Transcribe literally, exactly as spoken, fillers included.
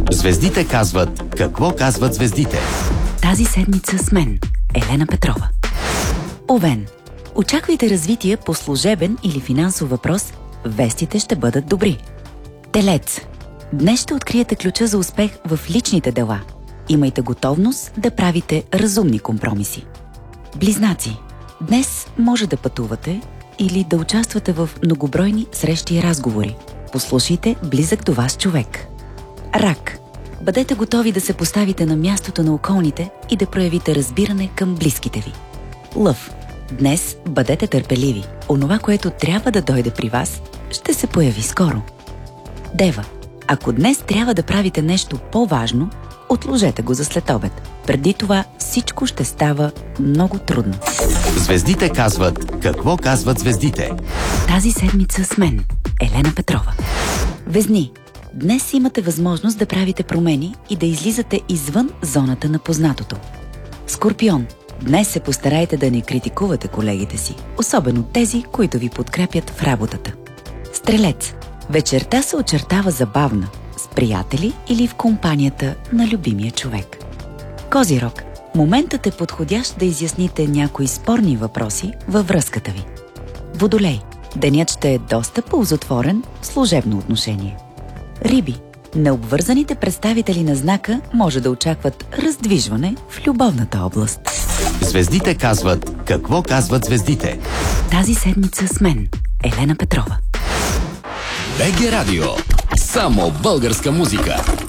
Звездите казват какво казват звездите. Тази седмица с мен, Елена Петрова. Овен. Очаквайте развитие по служебен или финансов въпрос. Вестите ще бъдат добри. Телец. Днес ще откриете ключа за успех в личните дела. Имайте готовност да правите разумни компромиси. Близнаци. Днес може да пътувате или да участвате в многобройни срещи и разговори. Послушайте близък до вас човек. Рак. Бъдете готови да се поставите на мястото на околните и да проявите разбиране към близките ви. Лъв. Днес бъдете търпеливи. Онова, което трябва да дойде при вас, ще се появи скоро. Дева. Ако днес трябва да правите нещо по-важно, отложете го за след обед. Преди това всичко ще става много трудно. Звездите казват какво казват звездите. Тази седмица с мен, Елена Петрова. Везни. Днес имате възможност да правите промени и да излизате извън зоната на познатото. Скорпион. Днес се постарайте да не критикувате колегите си, особено тези, които ви подкрепят в работата. Стрелец. Вечерта се очертава забавна, с приятели или в компанията на любимия човек. Козирог. Моментът е подходящ да изясните някои спорни въпроси във връзката ви. Водолей. Денят ще е доста ползотворен в служебно отношение. Риби. Необвързаните представители на знака може да очакват раздвижване в любовната област. Звездите казват какво казват звездите. Тази седмица с мен, Елена Петрова. БГ Радио. Само българска музика.